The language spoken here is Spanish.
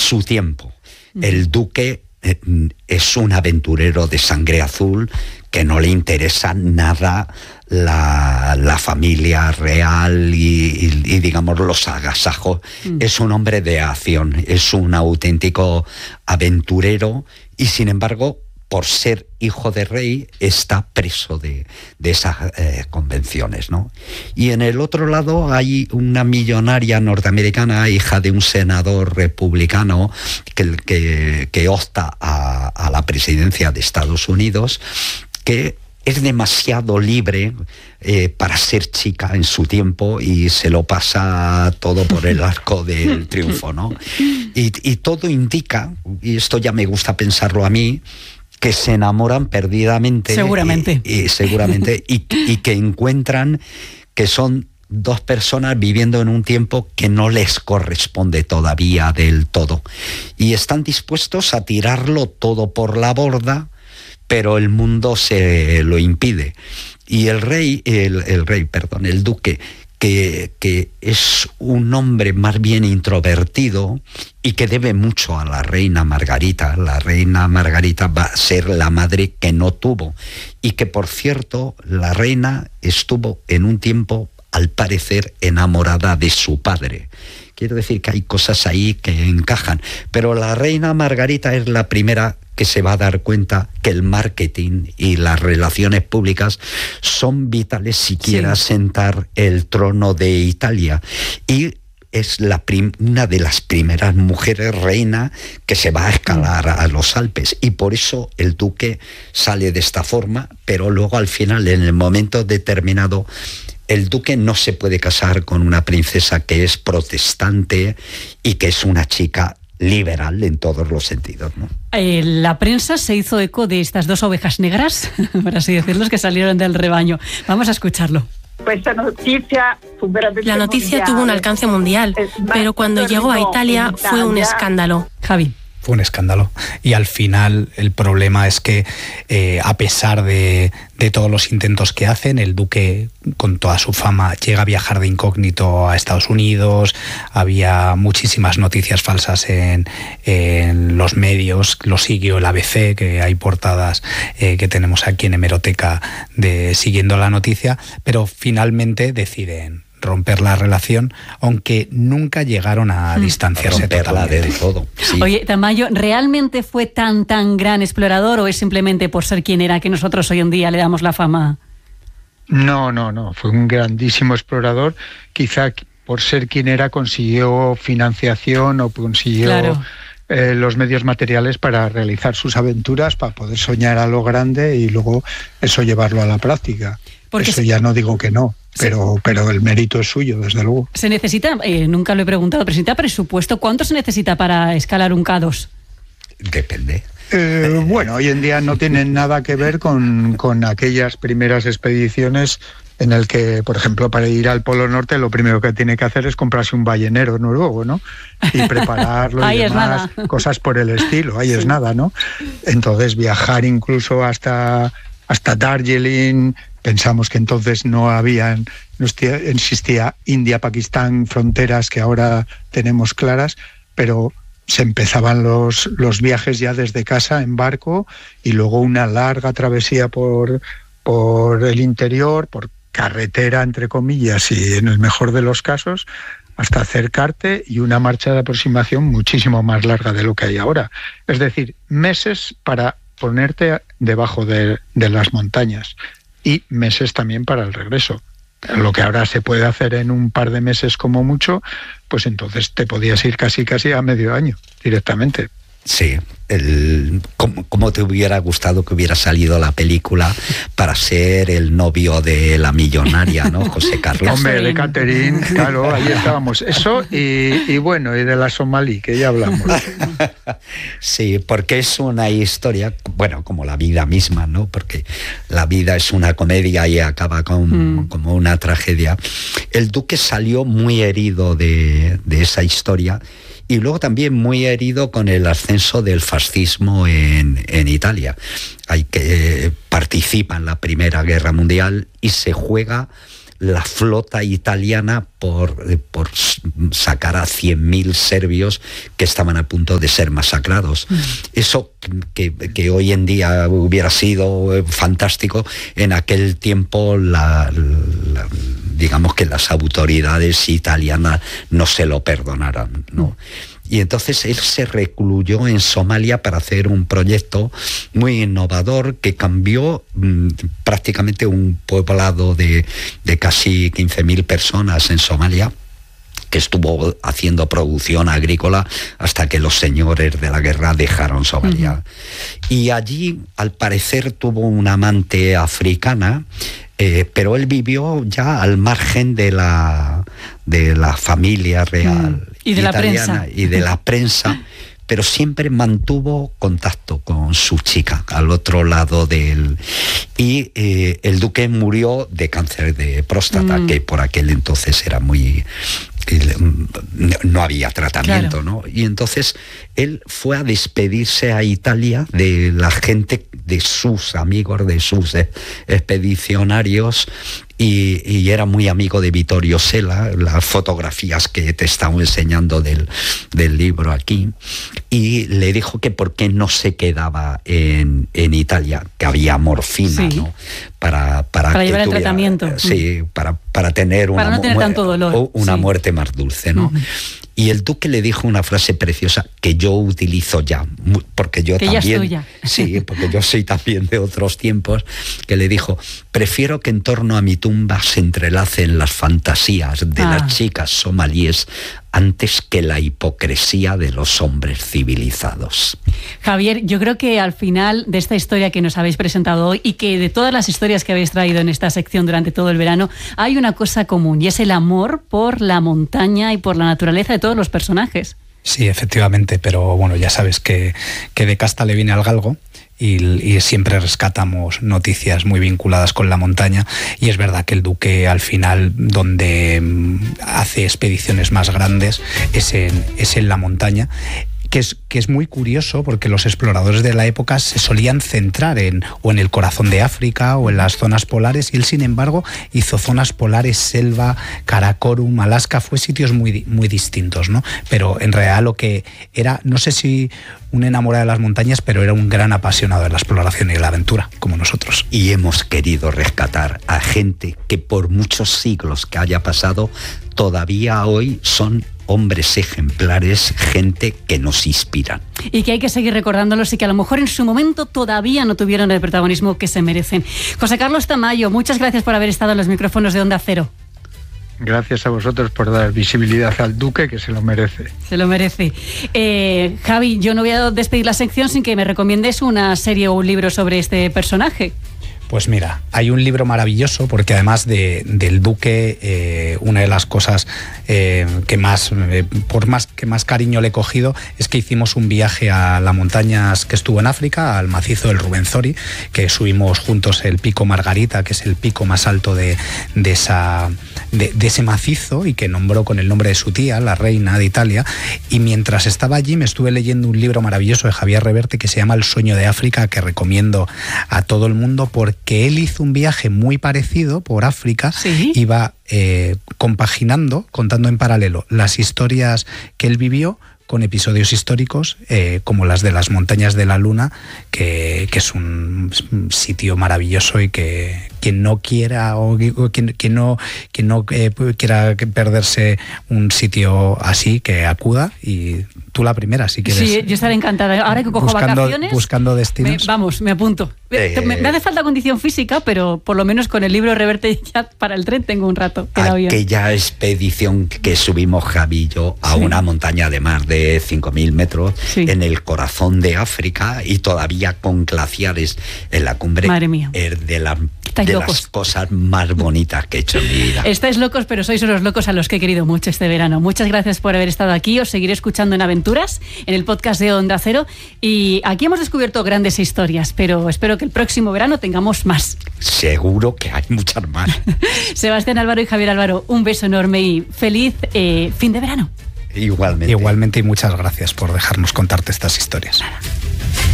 su tiempo. El duque es un aventurero de sangre azul que no le interesa nada la familia real y digamos los agasajos. Es un hombre de acción, es un auténtico aventurero y sin embargo, por ser hijo de rey, está preso de esas convenciones, ¿no? Y en el otro lado hay una millonaria norteamericana, hija de un senador republicano que opta a la presidencia de Estados Unidos, que es demasiado libre para ser chica en su tiempo y se lo pasa todo por el arco del triunfo, ¿no? Y todo indica, y esto ya me gusta pensarlo a mí, que se enamoran perdidamente. Seguramente. Seguramente, y que encuentran que son dos personas viviendo en un tiempo que no les corresponde todavía del todo. Y están dispuestos a tirarlo todo por la borda, pero el mundo se lo impide. Y el duque, que es un hombre más bien introvertido y que debe mucho a la reina Margarita. La reina Margarita va a ser la madre que no tuvo. Y que, por cierto, la reina estuvo en un tiempo, al parecer, enamorada de su padre. Quiero decir que hay cosas ahí que encajan. Pero la reina Margarita es la primera que se va a dar cuenta que el marketing y las relaciones públicas son vitales si quiere asentar el trono de Italia. Y es una de las primeras mujeres reina que se va a escalar a los Alpes. Y por eso el duque sale de esta forma, pero luego al final, en el momento determinado, el duque no se puede casar con una princesa que es protestante y que es una chica liberal en todos los sentidos, ¿no? La prensa se hizo eco de estas dos ovejas negras, por así decirlo, que salieron del rebaño. Vamos a escucharlo. La noticia tuvo un alcance mundial, pero cuando llegó a Italia fue un escándalo. Javi. Fue un escándalo. Y al final el problema es que a pesar de todos los intentos que hacen, el duque, con toda su fama, llega a viajar de incógnito a Estados Unidos. Había muchísimas noticias falsas en los medios. Lo siguió el ABC, que hay portadas que tenemos aquí en Hemeroteca siguiendo la noticia, pero finalmente deciden romper la relación, aunque nunca llegaron a distanciarse totalmente. Del todo. Sí. Oye, Tamayo, ¿realmente fue tan gran explorador o es simplemente por ser quien era que nosotros hoy en día le damos la fama? No, fue un grandísimo explorador. Quizá por ser quien era consiguió financiación o consiguió los medios materiales para realizar sus aventuras, para poder soñar a lo grande y luego eso llevarlo a la práctica. Porque eso ya no digo que no, pero el mérito es suyo, desde luego. Se necesita, nunca lo he preguntado, pero ¿se necesita presupuesto? ¿Cuánto se necesita para escalar un K2? Depende. Bueno, hoy en día no tienen nada que ver con aquellas primeras expediciones en el que, por ejemplo, para ir al Polo Norte lo primero que tiene que hacer es comprarse un ballenero noruego, ¿no? Y prepararlo y demás, cosas por el estilo, ahí es nada, ¿no? Entonces viajar incluso hasta Darjeeling. Pensamos que entonces no existía India-Pakistán, fronteras que ahora tenemos claras, pero se empezaban los viajes ya desde casa en barco y luego una larga travesía por el interior, por carretera, entre comillas, y en el mejor de los casos, hasta acercarte, y una marcha de aproximación muchísimo más larga de lo que hay ahora. Es decir, meses para ponerte debajo de las montañas. Y meses también para el regreso. Lo que ahora se puede hacer en un par de meses como mucho, pues entonces te podías ir casi a medio año directamente. Sí, ¿cómo te hubiera gustado que hubiera salido la película para ser el novio de la millonaria, ¿no? José Carlos. Hombre, de Catherine, claro, ahí estábamos. Eso y bueno, y de la somalí, que ya hablamos. Sí, porque es una historia, bueno, como la vida misma, ¿no? Porque la vida es una comedia y acaba como una tragedia. El duque salió muy herido de esa historia. Y luego también muy herido con el ascenso del fascismo en Italia. Participa en la Primera Guerra Mundial y se juega la flota italiana por sacar a 100.000 serbios que estaban a punto de ser masacrados. Eso que hoy en día hubiera sido fantástico, en aquel tiempo digamos que las autoridades italianas no se lo perdonaran, ¿no? Y entonces él se recluyó en Somalia para hacer un proyecto muy innovador que cambió prácticamente un poblado de casi 15.000 personas en Somalia, que estuvo haciendo producción agrícola hasta que los señores de la guerra dejaron Somalia. Y allí, al parecer, tuvo una amante africana, pero él vivió ya al margen de la familia real y de italiana, la prensa. y de la prensa, pero siempre mantuvo contacto con su chica al otro lado de él. Y el duque murió de cáncer de próstata, que por aquel entonces era muy... no había tratamiento, claro, ¿no? Y entonces él fue a despedirse a Italia de la gente, de sus amigos, de sus expedicionarios, y era muy amigo de Vittorio Sela, las fotografías que te estaba enseñando del libro aquí, y le dijo que por qué no se quedaba en Italia, que había morfina, sí, ¿no? Para llevar el tratamiento. Sí, para tener para no tener tanto dolor. Una muerte más dulce, ¿no? Y el duque le dijo una frase preciosa que yo utilizo ya, porque yo que también... Ya es tuya. Sí, porque yo soy también de otros tiempos, que le dijo: prefiero que en torno a mi tumba se entrelacen las fantasías de las chicas somalíes antes que la hipocresía de los hombres civilizados. Javier, yo creo que al final de esta historia que nos habéis presentado hoy, y que de todas las historias que habéis traído en esta sección durante todo el verano, hay una cosa común, y es el amor por la montaña y por la naturaleza de todos los personajes. Sí, efectivamente, pero bueno, ya sabes que de casta le viene al galgo. Y siempre rescatamos noticias muy vinculadas con la montaña, y es verdad que el duque al final donde hace expediciones más grandes es en la montaña, que es muy curioso porque los exploradores de la época se solían centrar en el corazón de África o en las zonas polares, y él sin embargo hizo zonas polares, selva, Karakorum, Alaska, fue sitios muy, muy distintos, ¿no? Pero en realidad lo que era, no sé si un enamorado de las montañas, pero era un gran apasionado de la exploración y de la aventura, como nosotros. Y hemos querido rescatar a gente que por muchos siglos que haya pasado, todavía hoy son hombres ejemplares, gente que nos inspiran. Y que hay que seguir recordándolos, y que a lo mejor en su momento todavía no tuvieron el protagonismo que se merecen. José Carlos Tamayo, muchas gracias por haber estado en los micrófonos de Onda Cero. Gracias a vosotros por dar visibilidad al duque, que se lo merece. Se lo merece. Javi, yo no voy a despedir la sección sin que me recomiendes una serie o un libro sobre este personaje. Pues mira, hay un libro maravilloso, porque además del duque, una de las cosas que más cariño le he cogido es que hicimos un viaje a las montañas que estuvo en África, al macizo del Rubenzori, que subimos juntos el pico Margarita, que es el pico más alto de ese macizo, y que nombró con el nombre de su tía, la reina de Italia. Y mientras estaba allí me estuve leyendo un libro maravilloso de Javier Reverte que se llama El sueño de África, que recomiendo a todo el mundo, porque él hizo un viaje muy parecido por África. ¿Sí? Iba compaginando, contando en paralelo las historias que él vivió con episodios históricos como las de las montañas de la Luna, que es un sitio maravilloso, y que quien no quiera o quien no quiera perderse un sitio así, que acuda. Y tú la primera, si quieres. Sí, yo estaré encantada. Ahora que cojo vacaciones, buscando destinos. Me apunto. Me hace falta condición física, pero por lo menos con el libro Reverte ya para el tren tengo un rato. Aquella expedición que subimos Javi y yo a una montaña de más de 5.000 metros, en el corazón de África, y todavía con glaciares en la cumbre. Madre mía. De las cosas más bonitas que he hecho en mi vida. Estáis locos, pero sois unos locos a los que he querido mucho este verano. Muchas gracias por haber estado aquí. Os seguiré escuchando en Aventuras, en el podcast de Onda Cero. Y aquí hemos descubierto grandes historias, pero espero que el próximo verano tengamos más. Seguro que hay muchas más. Sebastián Álvaro y Javier Álvaro, un beso enorme y feliz fin de verano. Igualmente. Igualmente, y muchas gracias por dejarnos contarte estas historias. Nada.